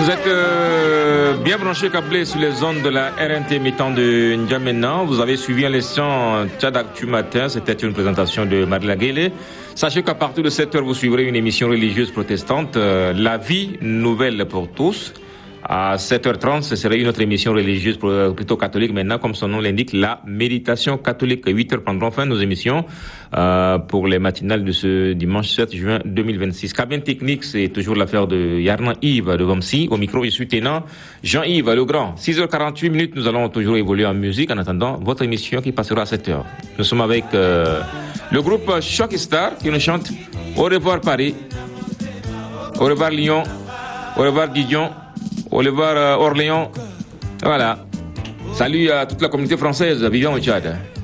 Vous êtes bien branché câblé sur les ondes de la RNT mi-temps de N'Djamena. Vous avez suivi à l'instant Tchad Actu Matin. C'était une présentation de Marie Laguele. Sachez qu'à partir de 7h, vous suivrez une émission religieuse protestante, La vie nouvelle pour tous. À 7h30, ce serait une autre émission religieuse plutôt catholique. Maintenant, comme son nom l'indique, la méditation catholique. 8h prendront fin nos émissions pour les matinales de ce dimanche 7 juin 2026. Cabine technique, c'est toujours l'affaire de Yarnan Yves de Vomsi. Au micro, je suis Ténant Jean-Yves Legrand. 6h48, nous allons toujours évoluer en musique. En attendant, votre émission qui passera à 7h. Nous sommes avec le groupe Choc Star qui nous chante Au revoir Paris, au revoir Lyon, au revoir Dijon, au revoir Orléans. Voilà. Salut à toute la communauté française vivant au Tchad.